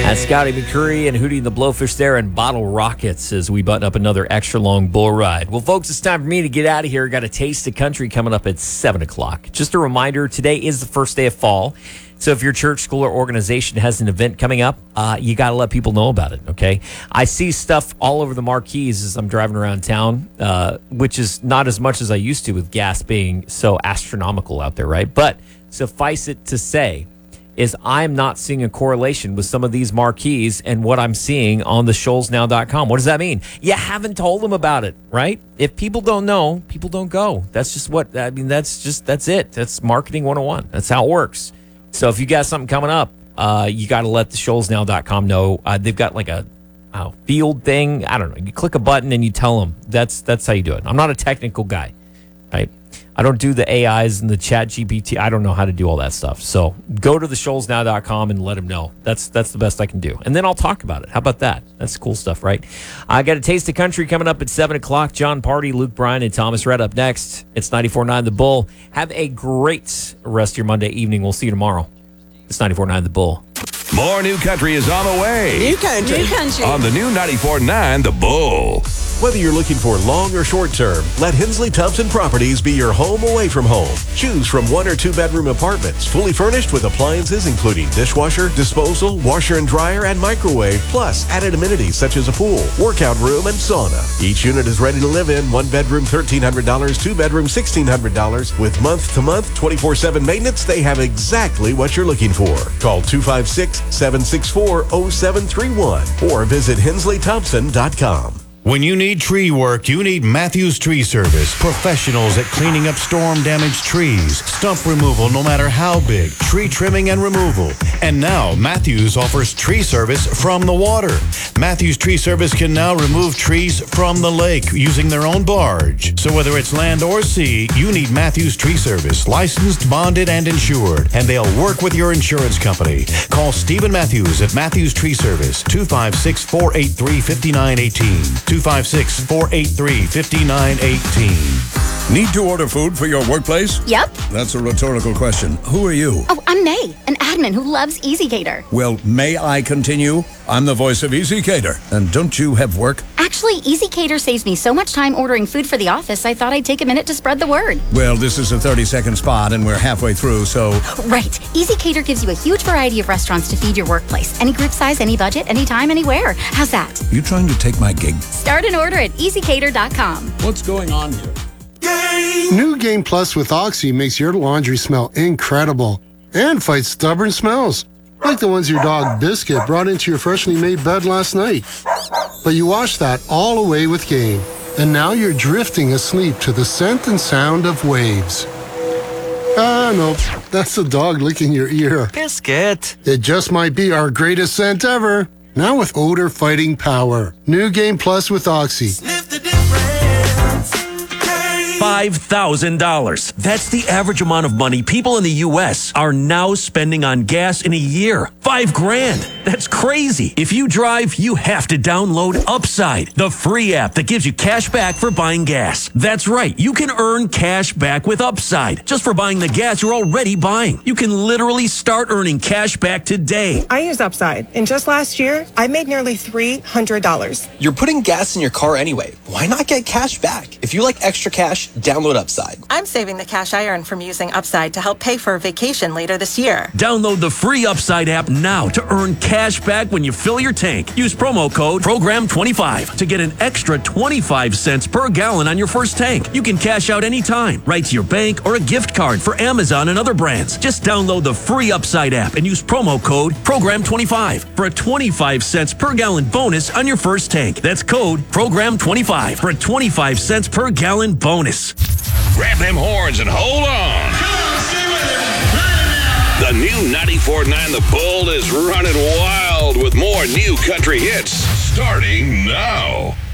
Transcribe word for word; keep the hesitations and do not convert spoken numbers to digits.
That's Scotty McCreery and Hootie and the Blowfish there, and Bottle Rockets as we button up another extra long bull ride. Well, folks, it's time for me to get out of here. Got a Taste of Country coming up at seven o'clock. Just a reminder, today is the first day of fall. So if your church, school, or organization has an event coming up, uh, you got to let people know about it, okay? I see stuff all over the marquees as I'm driving around town, uh, which is not as much as I used to with gas being so astronomical out there, right? But suffice it to say is I'm not seeing a correlation with some of these marquees and what I'm seeing on the shoals now dot com. What does that mean? You haven't told them about it, right? If people don't know, people don't go. That's just what, I mean, that's just, that's it. That's marketing one oh one. That's how it works. So if you got something coming up, uh, you got to let the shoals now dot com know. Uh, they've got like a uh, field thing. I don't know. You click a button and you tell them. That's that's how you do it. I'm not a technical guy, right? I don't do the A Is and the Chat G P T. I don't know how to do all that stuff. So go to the shoals now dot com and let them know. That's that's the best I can do. And then I'll talk about it. How about that? That's cool stuff, right? I got a Taste of Country coming up at seven o'clock. John Party, Luke Bryan, and Thomas Rhett up next. It's ninety-four point nine The Bull. Have a great rest of your Monday evening. We'll see you tomorrow. It's ninety-four point nine The Bull. More new country is on the way. New country. New country. On the new ninety-four point nine The Bull. Whether you're looking for long or short term, let Hensley Thompson Properties be your home away from home. Choose from one or two bedroom apartments, fully furnished with appliances including dishwasher, disposal, washer and dryer, and microwave, plus added amenities such as a pool, workout room, and sauna. Each unit is ready to live in. One bedroom, thirteen hundred dollars, two bedroom, sixteen hundred dollars. With month-to-month, twenty-four seven maintenance, they have exactly what you're looking for. Call two five six, seven six four, zero seven three one or visit hensley thompson dot com. When you need tree work, you need Matthews Tree Service. Professionals at cleaning up storm-damaged trees, stump removal no matter how big, tree trimming and removal. And now, Matthews offers tree service from the water. Matthews Tree Service can now remove trees from the lake using their own barge. So whether it's land or sea, you need Matthews Tree Service, licensed, bonded, and insured. And they'll work with your insurance company. Call Stephen Matthews at Matthews Tree Service, two five six, four eight three, five nine one eight. two five six, four eight three, five nine one eight. Need to order food for your workplace? Yep. That's a rhetorical question. Who are you? Oh, I'm May, an admin who loves EasyCater. Well, may I continue? I'm the voice of EasyCater. And don't you have work? Actually, EasyCater saves me so much time ordering food for the office, I thought I'd take a minute to spread the word. Well, this is a thirty-second spot, and we're halfway through, so... Right. EasyCater gives you a huge variety of restaurants to feed your workplace. Any group size, any budget, anytime, anywhere. How's that? You trying to take my gig? Start an order at easy cater dot com. What's going on here? New Game Plus with Oxy makes your laundry smell incredible and fights stubborn smells, like the ones your dog Biscuit brought into your freshly made bed last night. But you washed that all away with Game, and now you're drifting asleep to the scent and sound of waves. Ah, no, that's the dog licking your ear. Biscuit. It just might be our greatest scent ever. Now with odor-fighting power. New Game Plus with Oxy. five thousand dollars. That's the average amount of money people in the U S are now spending on gas in a year. Five grand. That's crazy. If you drive, you have to download Upside, the free app that gives you cash back for buying gas. That's right. You can earn cash back with Upside just for buying the gas you're already buying. You can literally start earning cash back today. I use Upside, and just last year, I made nearly three hundred dollars. You're putting gas in your car anyway. Why not get cash back? If you like extra cash, download Upside. I'm saving the cash I earn from using Upside to help pay for a vacation later this year. Download the free Upside app now to earn cash back when you fill your tank. Use promo code program twenty-five to get an extra twenty-five cents per gallon on your first tank. You can cash out anytime, right to your bank or a gift card for Amazon and other brands. Just download the free Upside app and use promo code program twenty-five for a twenty-five cents per gallon bonus on your first tank. That's code program twenty-five for a twenty-five cents per gallon bonus. Grab them horns and hold on. The new ninety-four point nine The Bull is running wild with more new country hits starting now.